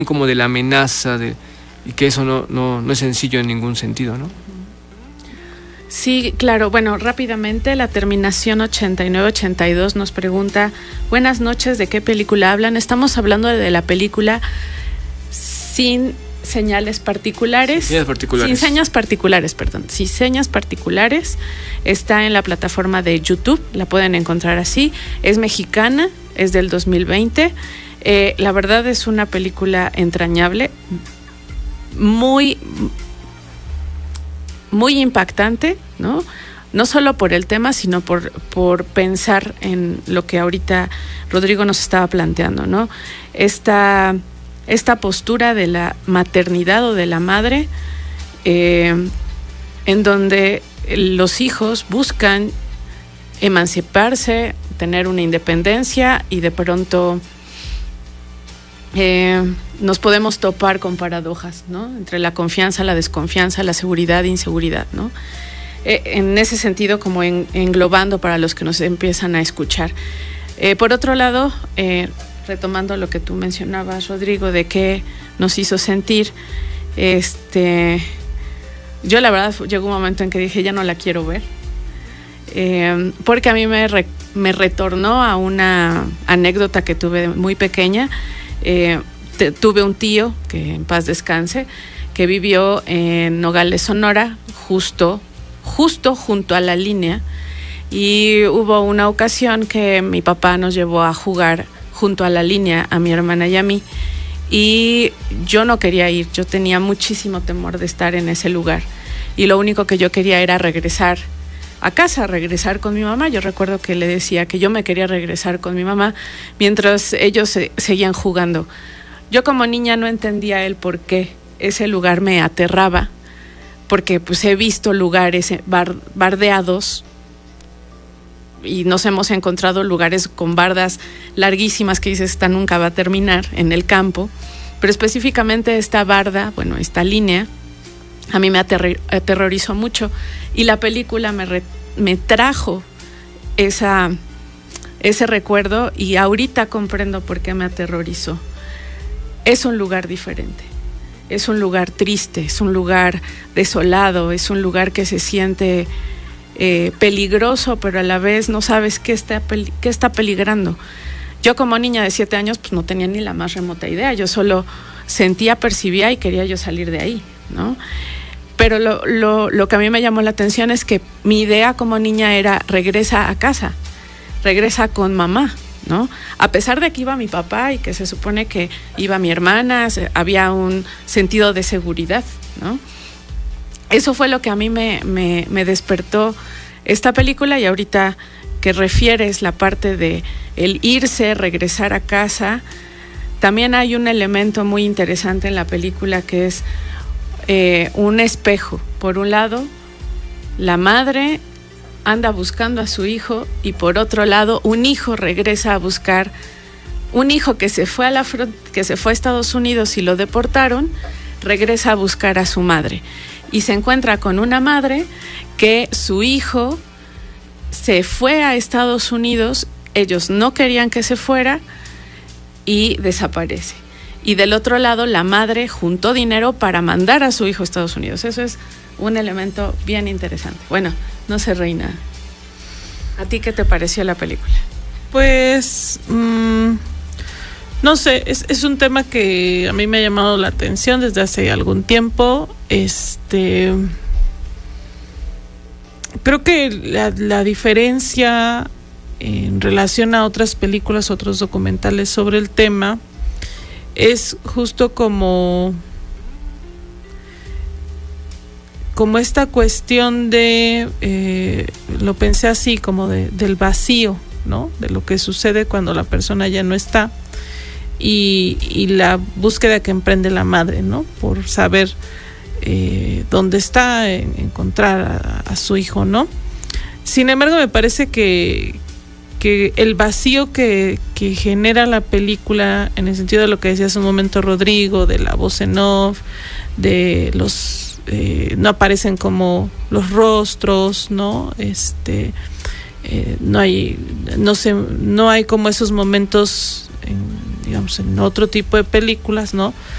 como de la amenaza, y que eso no es sencillo en ningún sentido, ¿no? Sí, claro. Bueno, rápidamente, la terminación 8982 nos pregunta: buenas noches, ¿de qué película hablan? Estamos hablando de la película Sin señales particulares. Sin señas particulares, perdón. Sin señas particulares. Está en la plataforma de YouTube, la pueden encontrar así. Es mexicana, es del 2020. La verdad es una película entrañable, muy impactante, ¿no? No solo por el tema, sino por pensar en lo que ahorita Rodrigo nos estaba planteando, ¿no? Esta postura de la maternidad o de la madre, en donde los hijos buscan emanciparse, tener una independencia, y de pronto nos podemos topar con paradojas, ¿no? Entre la confianza, la desconfianza, la seguridad e inseguridad, ¿no? En ese sentido, como englobando para los que nos empiezan a escuchar. Por otro lado, retomando lo que tú mencionabas, Rodrigo, de qué nos hizo sentir, yo la verdad llegó un momento en que dije, ya no la quiero ver, porque a mí me retornó a una anécdota que tuve muy pequeña. Tuve un tío, que en paz descanse, que vivió en Nogales, Sonora, justo junto a la línea, y hubo una ocasión que mi papá nos llevó a jugar junto a la línea, a mi hermana y a mí, y yo no quería ir. Yo tenía muchísimo temor de estar en ese lugar, y lo único que yo quería era regresar a casa, regresar con mi mamá. Yo recuerdo que le decía que yo me quería regresar con mi mamá mientras ellos seguían jugando. Yo como niña no entendía el por qué ese lugar me aterraba, porque pues he visto lugares bardeados, y nos hemos encontrado lugares con bardas larguísimas que dices, esta nunca va a terminar, en el campo, pero específicamente esta barda, bueno, esta línea, a mí me aterrorizó mucho, y la película me trajo ese recuerdo, y ahorita comprendo por qué me aterrorizó. Es un lugar diferente, es un lugar triste, es un lugar desolado, es un lugar que se siente peligroso, pero a la vez no sabes qué está peligrando. Yo como niña de 7 años pues no tenía ni la más remota idea, yo solo sentía, percibía y quería yo salir de ahí, ¿no? Pero lo que a mí me llamó la atención es que mi idea como niña era: regresa a casa, regresa con mamá, ¿no? A pesar de que iba mi papá y que se supone que iba mi hermana, había un sentido de seguridad, ¿no? Eso fue lo que a mí me despertó esta película. Y ahorita que refieres la parte de el irse, regresar a casa, también hay un elemento muy interesante en la película que es un espejo. Por un lado, la madre anda buscando a su hijo, y por otro lado, un hijo regresa a buscar, un hijo que se fue a Estados Unidos y lo deportaron, regresa a buscar a su madre, y se encuentra con una madre que su hijo se fue a Estados Unidos, ellos no querían que se fuera, y desaparece. Y del otro lado, la madre juntó dinero para mandar a su hijo a Estados Unidos. Eso es un elemento bien interesante. Bueno, no sé, Reina, ¿a ti qué te pareció la película? Pues, no sé, es un tema que a mí me ha llamado la atención desde hace algún tiempo. Creo que la diferencia en relación a otras películas, otros documentales sobre el tema, es justo como esta cuestión de, lo pensé así, como del vacío, ¿no? De lo que sucede cuando la persona ya no está, y la búsqueda que emprende la madre, ¿no? Por saber dónde está, encontrar a su hijo, ¿no? Sin embargo, me parece que el vacío que genera la película, en el sentido de lo que decía hace un momento Rodrigo, de la voz en off, de los no aparecen como los rostros, ¿no? No hay como esos momentos en otro tipo de películas, ¿no?